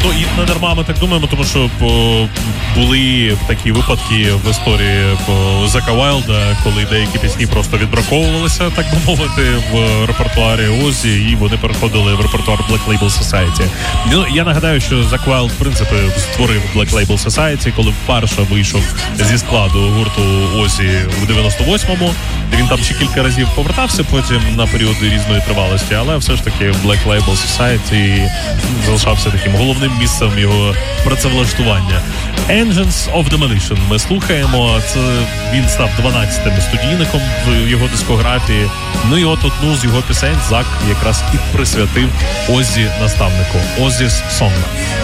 і не дарма ми так думаємо, тому що були такі випадки в історії Зека Вайлда, коли деякі пісні просто відбраковувалися, так би мовити, в репертуарі Оззі, і вони переходили в репертуар Black Label Society. Ну, я нагадаю, що Зек Вайлд, в принципі, створив Black Label Society, коли вперше вийшов зі складу гурту Оззі в 98-му. Він там ще кілька разів повертався потім на періоди різної тривалості, але все ж таки Black Label Society залишався таким головним місцем його працевлаштування. Engines of Demolition ми слухаємо. Це він став 12-тим студійником в його дискографії. Ну і от одну з його пісень Зак якраз і присвятив Оззі наставнику. Оззі's Song.